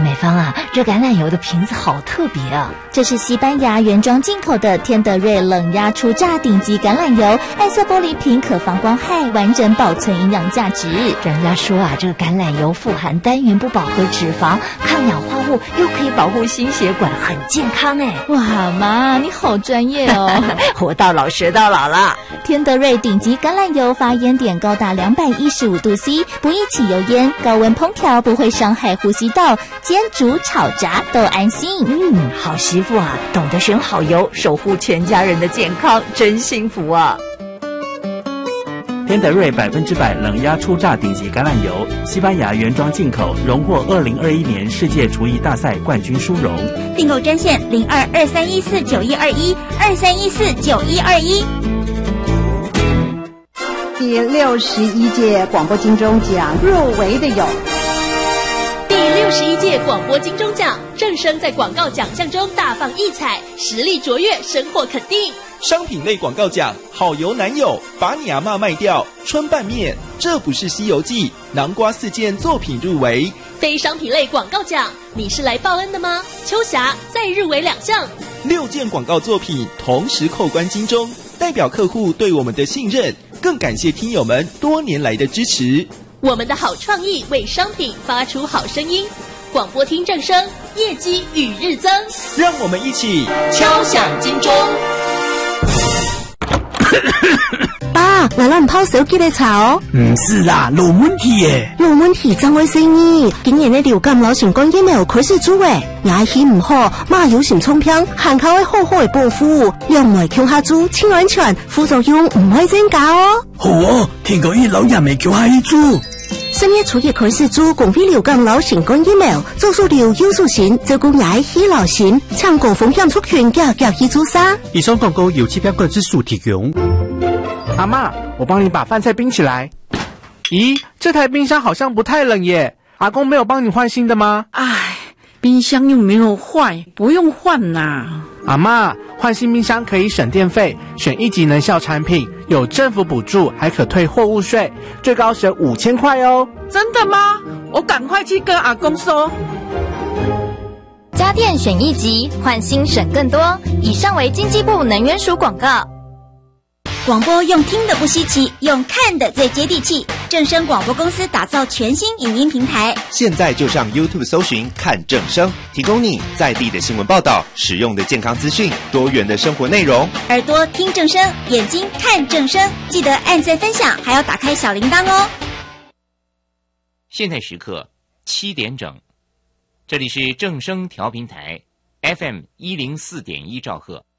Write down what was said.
美芳啊，这橄榄油的瓶子好特别啊！ 这是西班牙原装进口的天德瑞冷压初榨顶级橄榄油，暗色玻璃瓶可防光害，完整保存营养价值。 专家说啊，这个橄榄油富含单元不饱和脂肪，抗氧化物，又可以保护心血管，很健康哎！ 哇，妈，你好专业哦！ 活到老学到老了。 天德瑞顶级橄榄油发烟点高达215度 C， 不易起油烟，高温烹调不会伤害呼吸道，煎煮炒炸都安心。 好媳妇啊，懂得选好油，守护全家人的健康，真幸福啊！ 天德瑞100%冷压初榨顶级橄榄油，西班牙原装进口，荣获2021年世界厨艺大赛冠军殊荣。 订购专线0223149121，23149121。 第61届广播金钟奖入围的有。 第61届广播金钟奖，正声在广告奖项中大放异彩，实力卓越，深获肯定。 商品类广告奖，好油男友，把你阿嬷卖掉，春拌面，这不是西游记，南瓜4件作品入围。 非商品类广告奖，你是来报恩的吗？秋霞再入围2项 ，6件广告作品同时扣关金钟，代表客户对我们的信任，更感谢听友们多年来的支持。 我们的好创意为商品发出好声音，广播听正声，业绩与日增。 让我们一起敲响金钟。 爸，我咱泡手机的茶哦。 不是啦，有问题耶。 有问题怎回事呢？今年的流感流行感染有开始做诶，牙齿唔好，马有心冲偏，含口会好好的保护，又唔会强下做，清安全，副作用唔会增加哦。 好哦，听过伊老人未叫下去做。 深夜初一开始做公费流感流行感染做出流有素型，照顾牙齿流行，抢高风险出拳夹去做啥？ 以上广告由7标指数提供。 阿嬷，我帮你把饭菜冰起来。咦，这台冰箱好像不太冷耶，阿公没有帮你换新的吗？ 唉，冰箱又没有坏，不用换啦。 阿嬷，换新冰箱可以省电费，选1级能效产品，有政府补助，还可退货物税，最高省5000块哦。 真的吗？我赶快去跟阿公说。 家电选1级，换新省更多。以上为经济部能源署广告。 广播用听的不稀奇，用看的最接地气。正声广播公司打造全新影音平台， 现在就上 YouTube 搜寻看正声，提供你在地的新闻报道、实用的健康资讯、多元的生活内容。 耳朵听正声，眼睛看正声，记得按赞分享，还要打开小铃铛哦。 现在时刻7点整，这里是正声调频台 FM104.1兆赫。